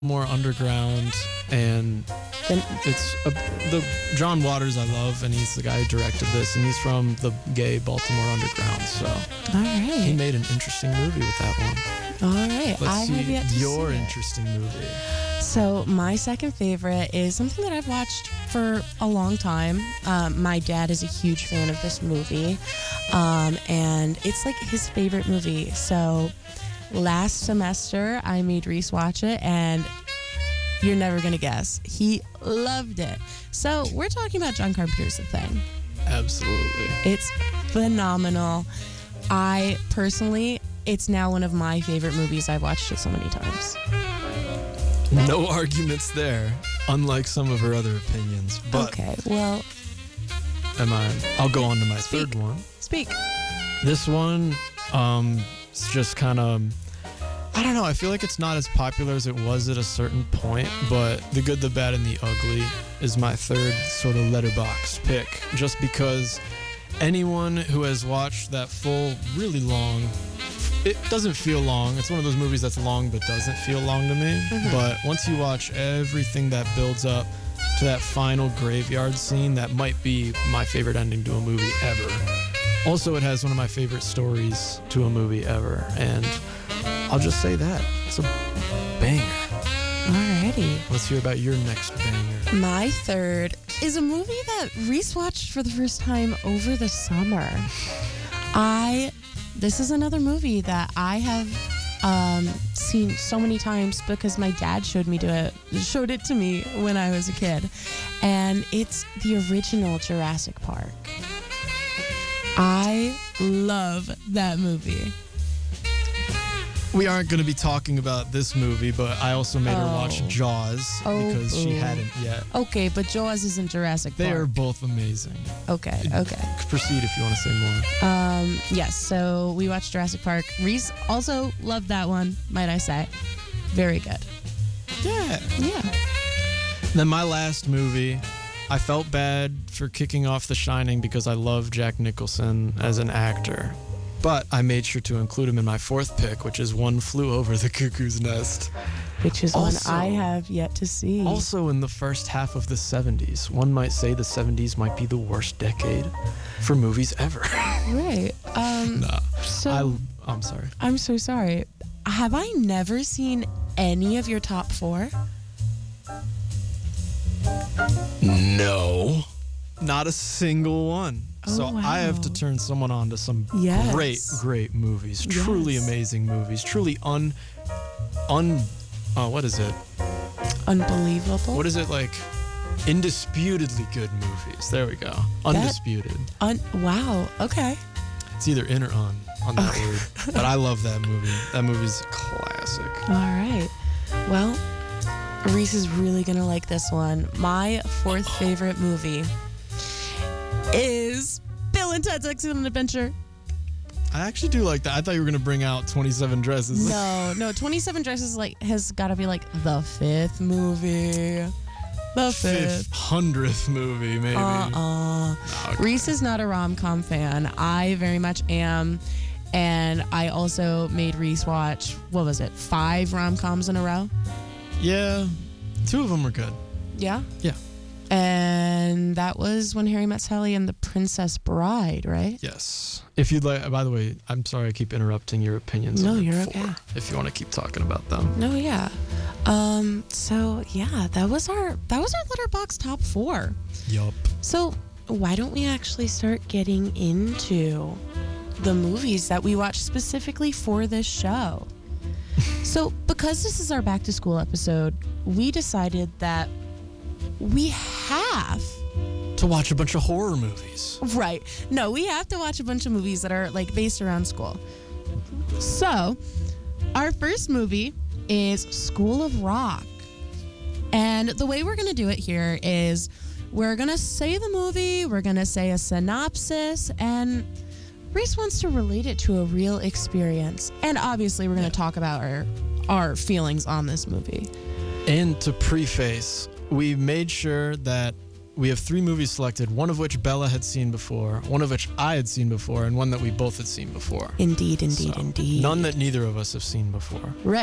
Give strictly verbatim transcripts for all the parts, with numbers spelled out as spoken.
more underground, and Then it's a, the John Waters I love, and he's the guy who directed this, and he's from the gay Baltimore underground. So all he right, made an interesting movie with that one. all right. Let's I see have yet to your see it. interesting movie. So my second favorite is something that I've watched for a long time. Um, my dad is a huge fan of this movie, um, and it's like his favorite movie. So last semester I made Reese watch it, and you're never gonna guess, he loved it. So we're talking about John Carpenter's The Thing. Absolutely. It's phenomenal. I personally, it's now one of my favorite movies. I've watched it so many times. No arguments there, unlike some of her other opinions. But Okay, well, am I? I'll go on to my Speak. third one. speak. This one, um, it's just kind of, I don't know. I feel like it's not as popular as it was at a certain point, but The Good, the Bad, and the Ugly is my third sort of letterbox pick, just because anyone who has watched that full, really long, it doesn't feel long. It's one of those movies that's long but doesn't feel long to me. Mhm. But once you watch everything that builds up to that final graveyard scene, that might be my favorite ending to a movie ever. Also, it has one of my favorite stories to a movie ever, and I'll just say that. It's a banger. Alrighty. Let's hear about your next banger. My third is a movie that Reese watched for the first time over the summer. I, this is another movie that I have um, seen so many times because my dad showed me to it, showed it to me when I was a kid, and it's the original Jurassic Park. I love that movie. We aren't going to be talking about this movie, but I also made her watch Oh. Jaws Oh, because she boo. hadn't yet. Okay, but Jaws isn't Jurassic They Park. are both amazing. Okay, okay. Proceed if you want to say more. Um, yes, so we watched Jurassic Park. Reese also loved that one, might I say. Very good. Yeah. Yeah. Then my last movie, I felt bad for kicking off The Shining because I love Jack Nicholson as an actor. But I made sure to include him in my fourth pick, which is One Flew Over the Cuckoo's Nest. Which is Also- one I have yet to see. Also in the first half of the seventies. One might say the seventies might be the worst decade for movies ever. Right. Um, Nah. so I, I'm sorry. I'm so sorry. Have I never seen any of your top four? No. Not a single one. Oh, so I have to wow. turn someone on to some Yes. great, great movies. Truly Yes. amazing movies. Truly un, un, uh, what is it? Unbelievable. What is it like? Indisputably good movies. There we go. Undisputed. Un- wow. Okay. It's either in or on on that word. But I love that movie. That movie's a classic. All right. Well, Reese is really going to like this one. My fourth favorite movie is Bill and Ted's Excellent Adventure. I actually do like that. I thought you were gonna bring out twenty-seven Dresses. No, no, twenty-seven Dresses like has got to be like the fifth movie. The Fifth fifth. hundredth movie, maybe. Uh-uh. Okay. Reese is not a rom-com fan. I very much am. And I also made Reese watch, what was it, five rom-coms in a row? Yeah, two of them were good. Yeah? Yeah. And that was When Harry Met Sally and The Princess Bride, right? Yes. If you'd like, by the way, I'm sorry I keep interrupting your opinions. No, on you're four, okay. If you want to keep talking about them. No, yeah. Um, so yeah, that was our that was our Letterboxd top four. Yup. So why don't we actually start getting into the movies that we watch specifically for this show? So because this is our back to school episode, we decided that we have To watch a bunch of horror movies. right. No, we have to watch a bunch of movies that are like based around school. So our first movie is School of Rock. And the way we're going to do it here is we're going to say the movie, we're going to say a synopsis, and Reese wants to relate it to a real experience. And obviously, we're going to talk about our our feelings on this movie. And to preface, we made sure that we have three movies selected, one of which Bella had seen before, one of which I had seen before, and one that we both had seen before. Indeed, indeed, So, indeed. None that neither of us have seen before. Right.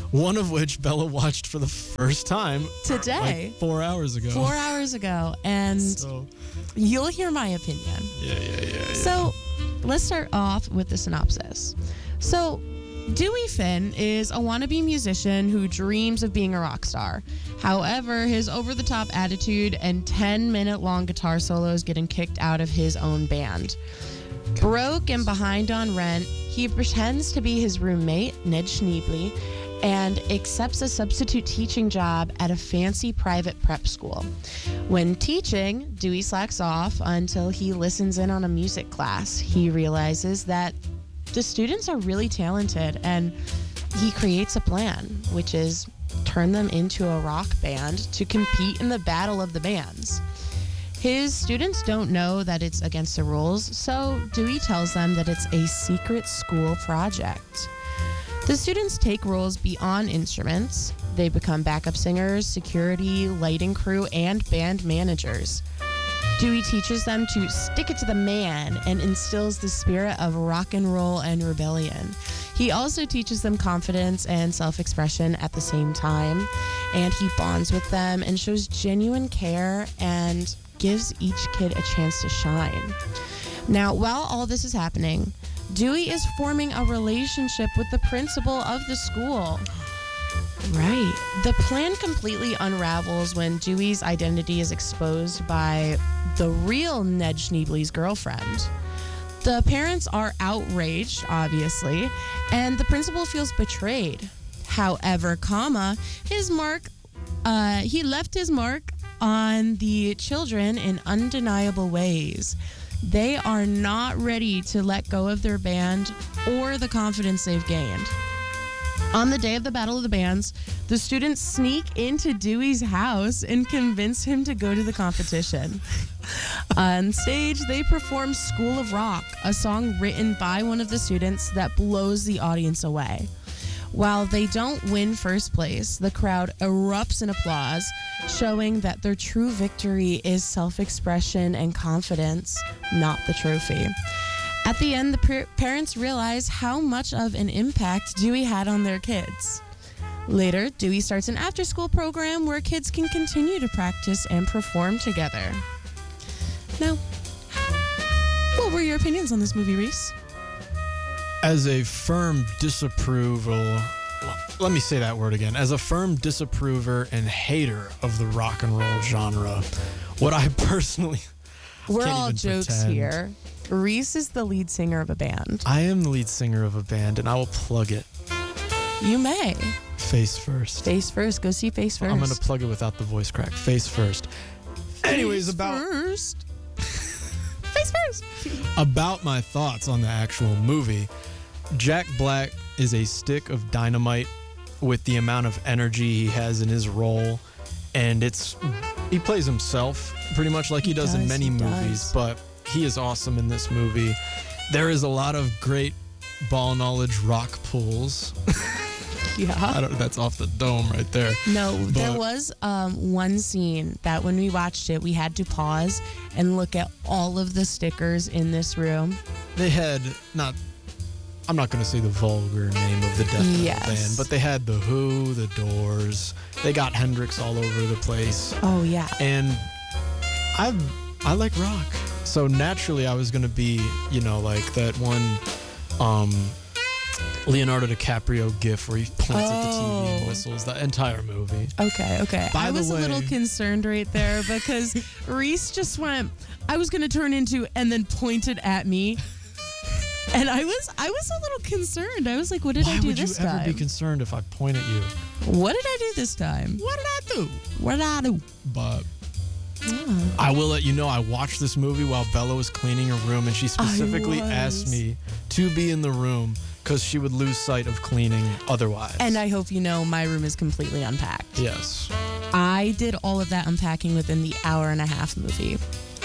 one of which Bella watched for the first time Today. like four hours ago. Four hours ago. And So, you'll hear my opinion. yeah, yeah, yeah, yeah. So let's start off with the synopsis. So Dewey Finn is a wannabe musician who dreams of being a rock star. However, his over-the-top attitude and ten-minute-long guitar solos get him kicked out of his own band. Broke and behind on rent, he pretends to be his roommate, Ned Schneebly, and accepts a substitute teaching job at a fancy private prep school. When teaching, Dewey slacks off until he listens in on a music class. He realizes that the students are really talented, and he creates a plan, which is turn them into a rock band to compete in the Battle of the Bands. His students don't know that it's against the rules, so Dewey tells them that it's a secret school project. The students take roles beyond instruments. They become backup singers, security, lighting crew, and band managers. Dewey teaches them to stick it to the man and instills the spirit of rock and roll and rebellion. He also teaches them confidence and self-expression at the same time, and he bonds with them and shows genuine care and gives each kid a chance to shine. Now, while all this is happening, Dewey is forming a relationship with the principal of the school. Right. The plan completely unravels when Dewey's identity is exposed by the real Ned Schneebly's girlfriend. The parents are outraged, obviously, and the principal feels betrayed. However, comma, his mark, uh, he left his mark on the children in undeniable ways. They are not ready to let go of their band or the confidence they've gained. On the day of the Battle of the Bands, the students sneak into Dewey's house and convince him to go to the competition. On stage, they perform School of Rock, a song written by one of the students that blows the audience away. While they don't win first place, the crowd erupts in applause, showing that their true victory is self-expression and confidence, not the trophy. At the end, the par- parents realize how much of an impact Dewey had on their kids. Later, Dewey starts an after-school program where kids can continue to practice and perform together. Now, what were your opinions on this movie, Reese? As a firm disapproval, let me say that word again. As a firm disapprover and hater of the rock and roll genre, what I personally We're can't all even jokes pretend. here. Reese is the lead singer of a band. I am the lead singer of a band, and I will plug it You may. face first. Face first. Go see Face first. I'm gonna plug it without the voice crack. Face first. Anyways, Face about first. Face first. about my thoughts on the actual movie. Jack Black is a stick of dynamite with the amount of energy he has in his role, and it's he plays himself pretty much like he, He does, in does, many he movies, does. but he is awesome in this movie. There is a lot of great ball knowledge rock pulls. I Yeah. don't, that's off the dome right there. No, there But- was um, one scene that when we watched it, we had to pause and look at all of the stickers in this room. They had not. I'm not going to say the vulgar name of the death metal Yes. band, but they had the Who, the Doors. They got Hendrix all over the place, Oh, yeah. and I I like rock, so naturally I was going to be, you know, like that one um, Leonardo DiCaprio gif where he points at the T V and Oh. whistles. That entire movie. Okay, okay. By I the was a little way- concerned right there because Reese just went, I was going to turn into, and then pointed at me. And I was I was a little concerned. I was like, what did Why I do would you this ever time? be concerned if I point at you? What did I do this time? What did I do? What did I do? But Yeah. I will let you know I watched this movie while Bella was cleaning her room, and she specifically was. asked me to be in the room because she would lose sight of cleaning otherwise. And I hope you know my room is completely unpacked. yes. I did all of that unpacking within the hour and a half movie.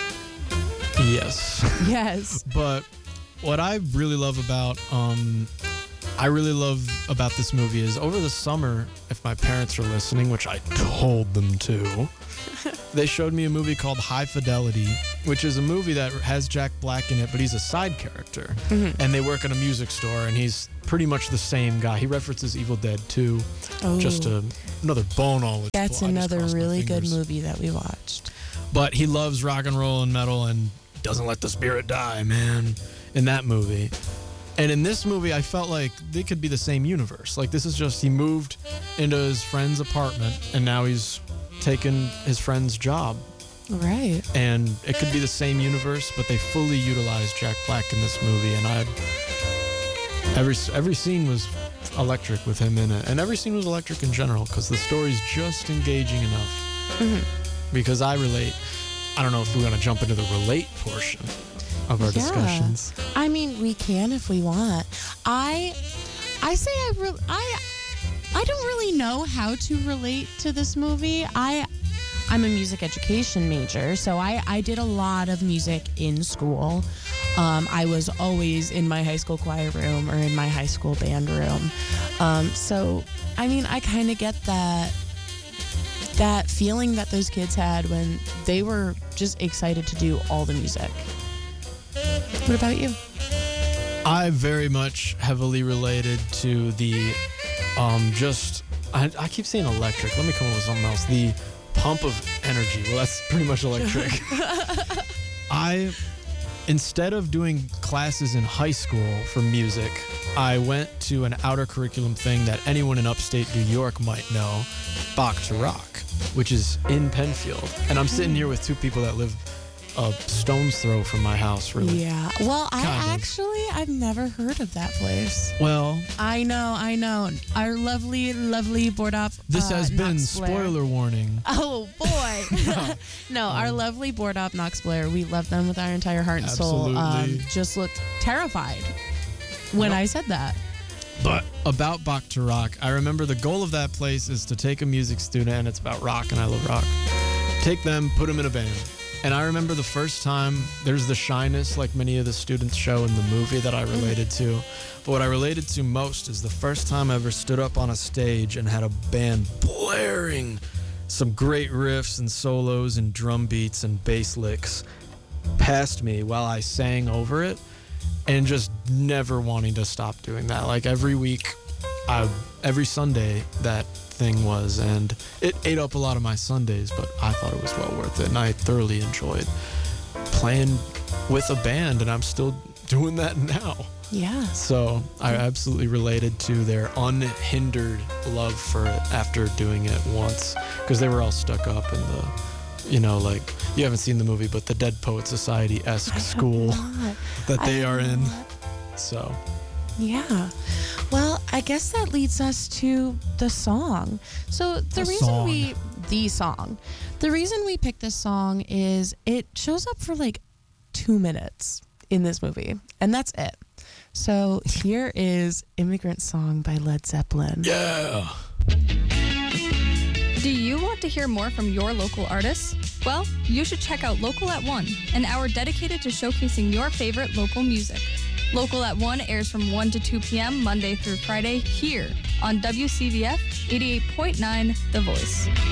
Yes. Yes. But what I really love about um I really love about this movie is over the summer, if my parents are listening, which I told them to, they showed me a movie called High Fidelity, which is a movie that has Jack Black in it, but he's a side character. Mm-hmm. And they work in a music store, and he's pretty much the same guy. He references Evil Dead two. Oh. Just a, another bone all its That's full. I just another crossed my really good fingers. movie that we watched. But he loves rock and roll and metal and doesn't let the spirit die, man, in that movie. And in this movie, I felt like they could be the same universe. Like, this is just, he moved into his friend's apartment, and now he's taken his friend's job. Right. And it could be the same universe, but they fully utilized Jack Black in this movie. And I, every every scene was electric with him in it. And every scene was electric in general, because the story's just engaging enough. Mm-hmm. Because I relate. I don't know if we're going to jump into the relate portion of our Yeah. discussions. I mean, we can if we want. I, I say I, re- I, I don't really know how to relate to this movie. I, I'm a music education major, so I, I did a lot of music in school. Um, I was always in my high school choir room or in my high school band room. Um, so, I mean, I kind of get that. that feeling that those kids had when they were just excited to do all the music. What about you? I very much heavily related to the, um, just, I, I keep saying electric. Let me come up with something else. The pump of energy. Well, that's pretty much electric. I, instead of doing classes in high school for music, I went to an outer curriculum thing that anyone in upstate New York might know, Bach to Rock, which is in Penfield. And I'm sitting here with two people that live a stone's throw from my house, really. Yeah. Well, I Kind of. actually, I've never heard of that place. Well, I know, I know. Our lovely, lovely board op. this uh, has been Knox Blair. spoiler warning. Oh boy! No, our lovely board op Knox Blair. We love them with our entire heart and soul. Um, Absolutely. just looked terrified when Yep. I said that. But about Bach to Rock, I remember the goal of that place is to take a music student, and it's about rock, and I love rock. Take them, put them in a band. And I remember the first time, there's the shyness like many of the students show in the movie that I related to. But what I related to most is the first time I ever stood up on a stage and had a band blaring some great riffs and solos and drum beats and bass licks past me while I sang over it, and just never wanting to stop doing that. Like every week, I, every Sunday, that thing was, and it ate up a lot of my Sundays, but I thought it was well worth it, and I thoroughly enjoyed playing with a band, and I'm still doing that now. Yeah. So I absolutely related to their unhindered love for it after doing it once, because they were all stuck up in the, you know, like, you haven't seen the movie, but the Dead Poet Society-esque school Not. that they I are in. not. So Yeah. Well, I guess that leads us to the song. So the, The reason song. we the song. The reason we picked this song is it shows up for like two minutes in this movie, and that's it. So here is Immigrant Song by Led Zeppelin. yeah. Do you want to hear more from your local artists? Well, you should check out Local at One, an hour dedicated to showcasing your favorite local music. Local at One airs from one to two p.m. Monday through Friday here on W C V F eighty-eight point nine The Voice.